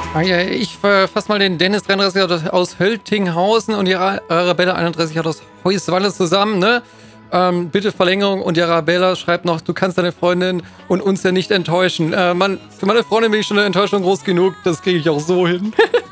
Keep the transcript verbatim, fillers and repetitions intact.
Ah ja, ich äh, fasse mal den Dennis dreiunddreißig aus Höltinghausen und die Ara- Arabella einunddreißig aus Heuswalde zusammen, ne? Ähm, bitte Verlängerung und die Arabella schreibt noch, du kannst deine Freundin und uns ja nicht enttäuschen. Äh, Mann, für meine Freundin bin ich schon eine Enttäuschung groß genug, das kriege ich auch so hin.